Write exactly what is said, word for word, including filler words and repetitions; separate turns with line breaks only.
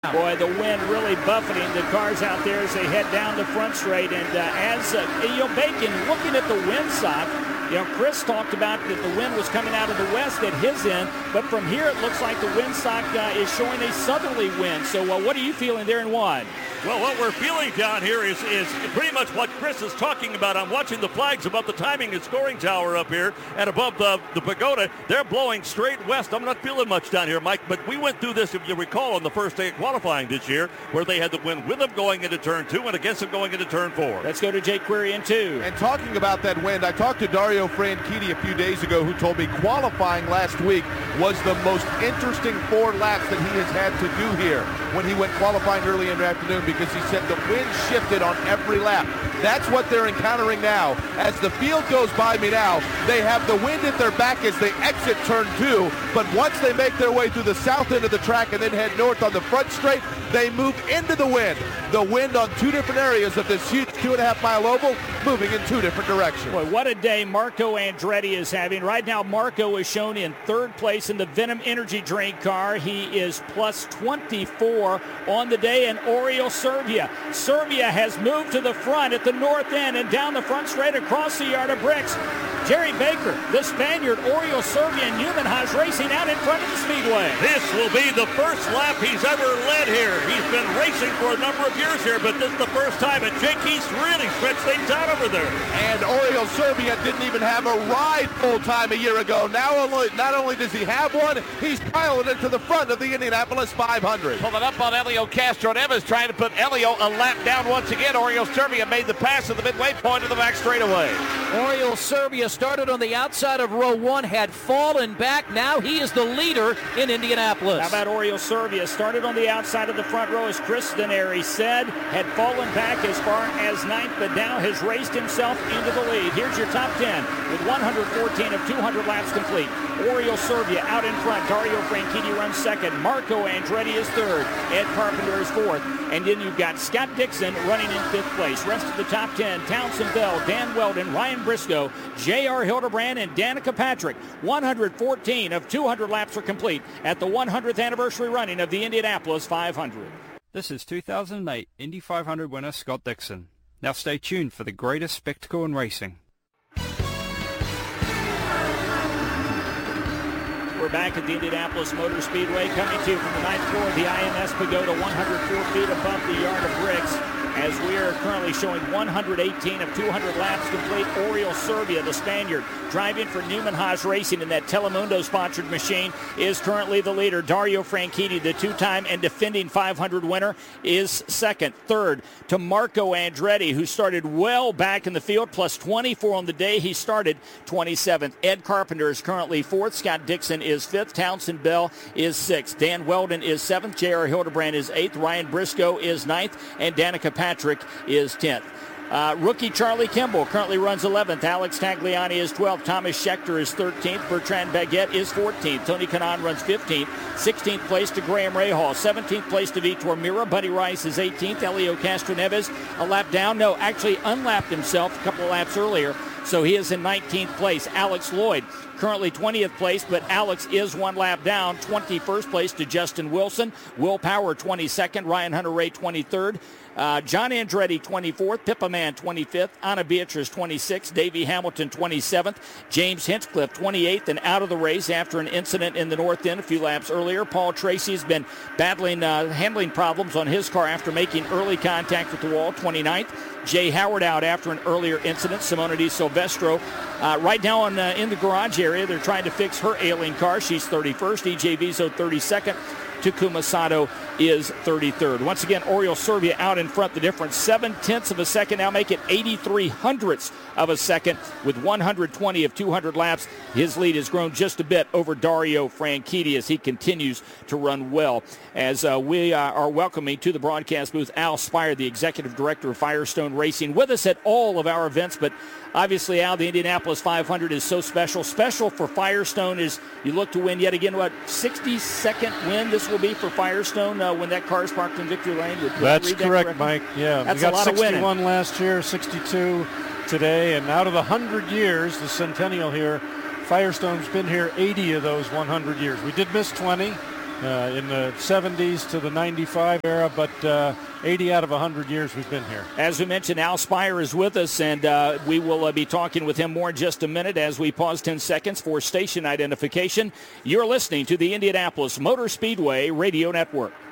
Boy, the wind really buffeting the cars out there as they head down the front straight. And uh, as, uh, you know, Bacon, looking at the windsock, you know, Chris talked about that the wind was coming out of the west at his end, but from here it looks like the windsock uh, is showing a southerly wind. So uh, what are you feeling there in one?
Well, what we're feeling down here is, is pretty much what Chris is talking about. I'm watching the flags above the timing and scoring tower up here and above the, the pagoda. They're blowing straight west. I'm not feeling much down here, Mike, but we went through this, if you recall, on the first day of qualifying this year, where they had the wind with them going into turn two and against them going into turn four.
Let's go to Jake Query in two.
And talking about that wind, I talked to Dario Franchitti a few days ago, who told me qualifying last week was the most interesting four laps that he has had to do here when he went qualifying early in the afternoon, because he said the wind shifted on every lap. That's what they're encountering now. As the field goes by me now, they have the wind at their back as they exit turn two, but once they make their way through the south end of the track and then head north on the front straight, they move into the wind. The wind on two different areas of this huge two and a half mile oval moving in two different directions.
Boy, what a day Marco Andretti is having. Right now, Marco is shown in third place in the Venom Energy Drink car. He is plus twenty-four on the day, and Oriol Servia. Servia has moved to the front at the north end and down the front straight across the yard of bricks. Jerry Baker, the Spaniard, Oriol Servia, and Newman-Haas racing out in front of the speedway.
This will be the first lap he's ever led here. He's been racing for a number of years here, but this is the first time, and Jake East really stretched things out over there.
And Oriol Servia didn't even have a ride full-time a year ago. Now, only, not only does he have one, he's piloted to the front of the Indianapolis five hundred.
Pulling up on Elio Castro Neves, trying to put Elio a lap down once again. Oriol Servia made the pass at the midway point of the back straightaway.
Oriol Servia started on the outside of row one, had fallen back. Now he is the leader in Indianapolis.
How about Oriol Servia? Started on the outside of the front row, as Chris Denari said, had fallen back as far as ninth, but now has raced himself into the lead. Here's your top ten with one hundred fourteen of two hundred laps complete. Oriol Servia out in front. Dario Franchitti runs second. Marco Andretti is third. Ed Carpenter is fourth. And then you've got Scott Dixon running in fifth place. Rest of the top ten, Townsend Bell, Dan Weldon, Ryan Briscoe, J R Hildebrand, and Danica Patrick. one hundred fourteen of two hundred laps are complete at the one hundredth anniversary running of the Indianapolis five hundred.
This is two thousand eight Indy five hundred winner Scott Dixon. Now stay tuned for the greatest spectacle in racing.
We're back at the Indianapolis Motor Speedway, coming to you from the ninth floor of the I M S Pagoda, one hundred four feet above the yard of bricks, as we are currently showing one hundred eighteen of two hundred laps complete. Oriol Servia, the Spaniard, driving for Newman-Haas Racing in that Telemundo-sponsored machine, is currently the leader. Dario Franchitti, the two-time and defending five hundred winner, is second. Third to Marco Andretti, who started well back in the field, plus twenty-four on the day. He started twenty-seventh. Ed Carpenter is currently fourth. Scott Dixon is fifth. Townsend Bell is sixth. Dan Weldon is seventh. J R Hildebrand is eighth. Ryan Briscoe is ninth. And Danica Patrick is tenth. Uh, rookie Charlie Kimball currently runs eleventh. Alex Tagliani is twelfth. Thomas Schechter is thirteenth. Bertrand Baguette is fourteenth. Tony Kanaan runs fifteenth. sixteenth place to Graham Rahal. seventeenth place to Vitor Mira. Buddy Rice is eighteenth. Elio Castro Neves a lap down. No, actually unlapped himself a couple of laps earlier. So he is in nineteenth place. Alex Lloyd currently twentieth place, but Alex is one lap down. twenty-first place to Justin Wilson. Will Power twenty-second. Ryan Hunter-Ray twenty-third. Uh, John Andretti twenty-fourth, Pippa Mann twenty-fifth, Anna Beatrice twenty-sixth, Davey Hamilton twenty-seventh, James Hinchcliffe twenty-eighth, and out of the race after an incident in the north end a few laps earlier. Paul Tracy has been battling uh, handling problems on his car after making early contact with the wall, twenty-ninth. Jay Howard out after an earlier incident. Simona Di Silvestro uh, right now on, uh, in the garage area. They're trying to fix her ailing car. She's thirty-first, E J Viso thirty-second. Takuma Sato is thirty-third. Once again, Oriol Servia out in front. The difference, seven-tenths of a second. Now make it eighty-three hundredths of a second with one hundred twenty of two hundred laps. His lead has grown just a bit over Dario Franchitti as he continues to run well. As uh, we uh, are welcoming to the broadcast booth Al Spire, the executive director of Firestone Racing, with us at all of our events, but obviously, Al, the Indianapolis five hundred is so special. Special for Firestone is you look to win yet again, what, sixty-second win this will be for Firestone uh, when that car is parked in Victory Lane? With,
That's
that
correct, Mike. Yeah,
That's
we got
a lot
sixty-one
of winning.
last year, sixty-two today, and out of the one hundred years, the centennial here, Firestone's been here eighty of those one hundred years. We did miss twenty. uh, in the seventies to the ninety-five era, but uh, eighty out of one hundred years we've been here.
As we mentioned, Al Spire is with us, and uh, we will uh, be talking with him more in just a minute as we pause ten seconds for station identification. You're listening to the Indianapolis Motor Speedway Radio Network.